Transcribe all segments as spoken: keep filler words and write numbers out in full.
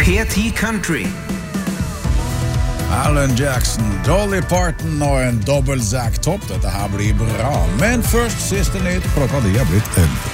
P ti Country. Alan Jackson, Dolly Parton og en dobbelt Zack Top. Dette her blir bra. Men først siste nytt. Klokka de er blitt elleve.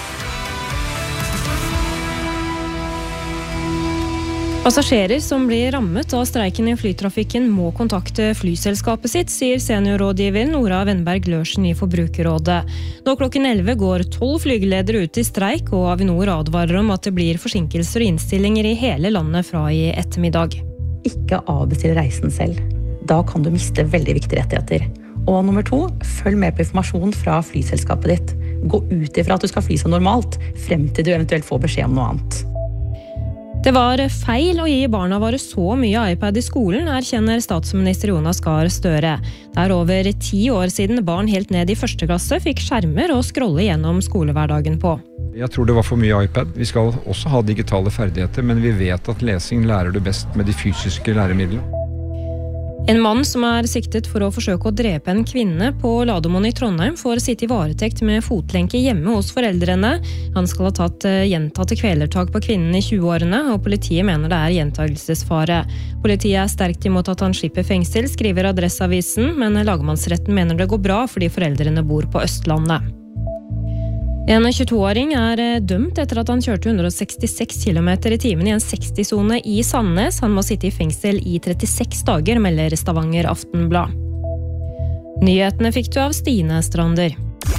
Passasjerer som blir rammet av streiken i flytrafikken må kontakte flyselskapet sitt, sier seniorrådgiver Nora Wenberg Lørsen i Forbrukerrådet. Nå klokken elleve går tolv flygeledere ut i streik, og Avinor advarer om at det blir forsinkelser og innstillinger i hele landet fra i ettermiddag. Ikke avbestill reisen selv. Da kan du miste veldig viktige rettigheter. Og nummer to, følg med på informasjon fra flyselskapet ditt. Gå ut ifra at du skal fly som normalt, frem til du eventuelt får beskjed om noe annet. Det var feil å gi barna våre så mye iPad i skolen, erkjenner statsminister Jonas Gahr Støre. Det er over ti år siden barn helt ned i første klasse fikk skjermer og scrolle gjennom skolehverdagen på. Jeg tror det var for mye iPad. Vi skal også ha digitale ferdigheter, men vi vet at lesing lærer du best med de fysiske læremidlene. En mann som er siktet for å forsøke å drepe en kvinne på Ladomoen i Trondheim får sitte i varetekt med fotlenke hjemme hos foreldrene. Han skal ha tatt gjentatte kvelertak på kvinnen i tjue-årene, og politiet mener det er gjentagelsesfare. Politiet er sterkt imot at han slipper fengsel, skriver Adresseavisen, men lagmannsretten mener det går bra fordi foreldrene bor på Østlandet. En tjueto-åring er dømt etter at han kjørte hundre og sekstiseks kilometer i timen i en seksti-sone i Sandnes. Han må sitte i fengsel i trettiseks dager, melder Stavanger Aftenblad. Nyhetene fikk du av Stine Strander.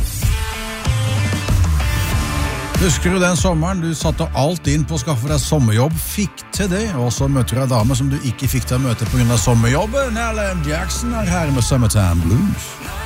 Husker du den sommeren du satte alt inn på å skaffe deg sommerjobb, fikk til det, og så møtte du en dame som du ikke fikk til å møte på grunn av sommerjobben? Alan Jackson er her med Summertime Blues.